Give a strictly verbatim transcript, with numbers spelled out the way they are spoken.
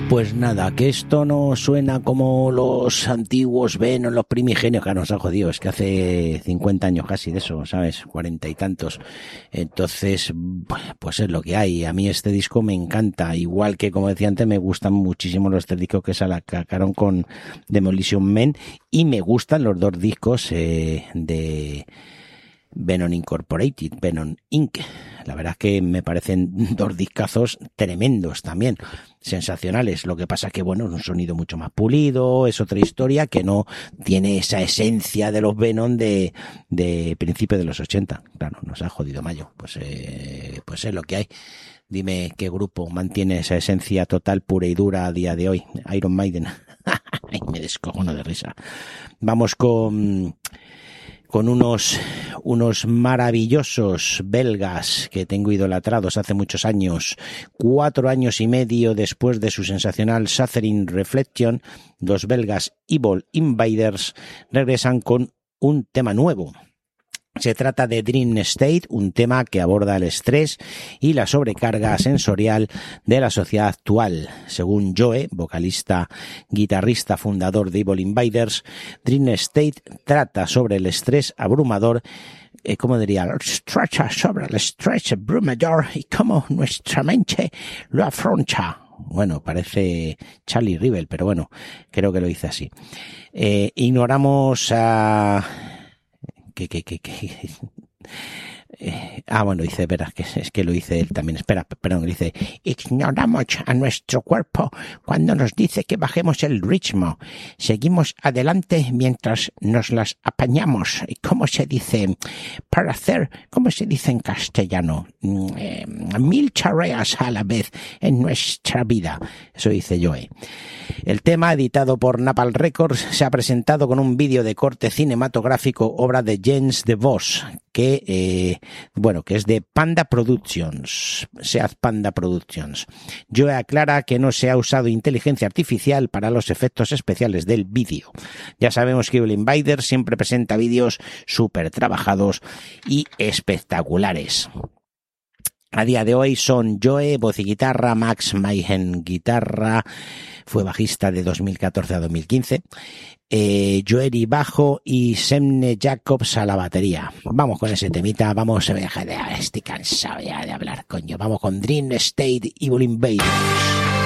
Pues nada, que esto no suena como los antiguos Venom, los primigenios, que nos ha jodido, es que hace cincuenta años casi de eso, ¿sabes? Cuarenta y tantos. Entonces, pues es lo que hay. A mí este disco me encanta, igual que, como decía antes, me gustan muchísimo los tres discos que sacaron con Demolition Man, y me gustan los dos discos eh, de Venom Incorporated, Venom incorporated. La verdad es que me parecen dos discazos tremendos también, sensacionales. Lo que pasa que, bueno, es un sonido mucho más pulido, es otra historia que no tiene esa esencia de los Venom de, de principios de los ochenta. Claro, nos ha jodido Mayo. Pues, eh, pues es lo que hay. Dime qué grupo mantiene esa esencia total, pura y dura a día de hoy. Iron Maiden. Ay, me descojono de risa. Vamos con... con unos unos maravillosos belgas que tengo idolatrados hace muchos años. Cuatro años y medio después de su sensacional Suffering Reflection, los belgas Evil Invaders regresan con un tema nuevo. Se trata de Dream State, un tema que aborda el estrés y la sobrecarga sensorial de la sociedad actual. Según Joe, vocalista, guitarrista, fundador de Evil Invaders, Dream State trata sobre el estrés abrumador, eh, ¿cómo diría? Trata sobre el estrés abrumador y cómo nuestra mente lo afronta. Bueno, parece Charlie Rivel, pero bueno, creo que lo hice así. Eh, ignoramos a... que, que, que, que. Eh, ah, bueno, dice, verás, que es que lo dice él también, espera, perdón, dice, ignoramos a nuestro cuerpo cuando nos dice que bajemos el ritmo, seguimos adelante mientras nos las apañamos. ¿Cómo se dice? Para hacer, ¿cómo se dice en castellano? Eh, mil tareas a la vez en nuestra vida. Eso dice Joe. El tema, editado por Napalm Records, se ha presentado con un vídeo de corte cinematográfico, obra de Jens de Vos, que, eh, bueno, que es de Panda Productions, Seat Panda Productions. Joe aclara que no se ha usado inteligencia artificial para los efectos especiales del vídeo. Ya sabemos que Evil Invaders siempre presenta vídeos súper trabajados y espectaculares. A día de hoy son Joe, voz y guitarra, Max Mayhem, guitarra, fue bajista de dos mil catorce a dos mil quince, eh, Joeri bajo y Semne Jacobs a la batería. Vamos con ese temita, vamos, estoy cansado ya de hablar, coño, vamos con Dream State, Evil Invaders.